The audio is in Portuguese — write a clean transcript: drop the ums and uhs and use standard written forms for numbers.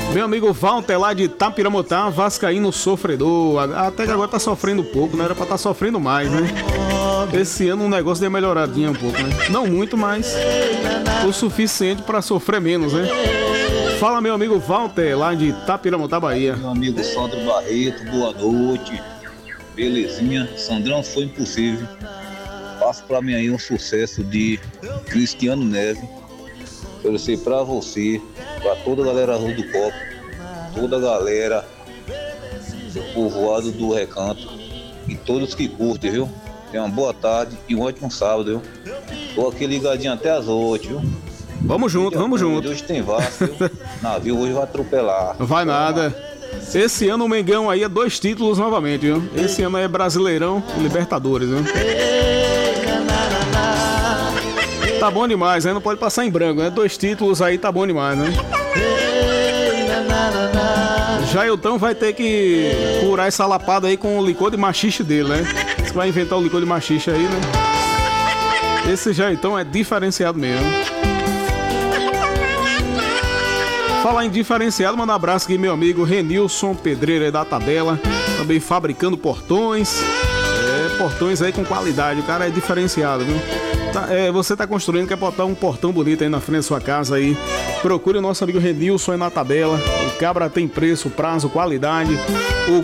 Meu amigo Walter lá de Itapiramotá, vascaíno sofredor. Até que agora tá sofrendo pouco, né? Era pra estar sofrendo mais, né? Esse ano o negócio deu melhoradinha um pouco, né? Não muito, mas o suficiente pra sofrer menos, né? Fala, meu amigo Walter lá de Itapiramotá, Bahia. Meu amigo Sandro Barreto, boa noite. Belezinha, Sandrão, foi impossível. Passo pra mim aí um sucesso de Cristiano Neves. Oferecer pra você, pra toda a galera Rua do Copo, toda a galera do povoado do Recanto e todos que curtem, viu? Tenha uma boa tarde e um ótimo sábado, viu? Tô aqui ligadinho até as 8, viu? Vamos junto, vamos junto. Hoje tem Vasco, viu? Navio hoje vai atropelar. Vai nada. Esse ano o Mengão aí é 2 títulos novamente, viu? Esse ano é Brasileirão e Libertadores, viu? Tá bom demais, né? Não pode passar em branco, né? 2 títulos aí tá bom demais, né? Jailton vai ter que curar essa lapada aí com o licor de machixe dele, né? Você vai inventar o licor de machixe aí, né? Esse Jailton é diferenciado mesmo. Falar em diferenciado, manda um abraço aqui, meu amigo Renilson Pedreira aí da tabela, também fabricando portões. Portões aí com qualidade, o cara é diferenciado, viu? Você tá construindo, quer botar um portão bonito aí na frente da sua casa aí, procure o nosso amigo Renilson aí na tabela. O cabra tem preço, prazo, qualidade. O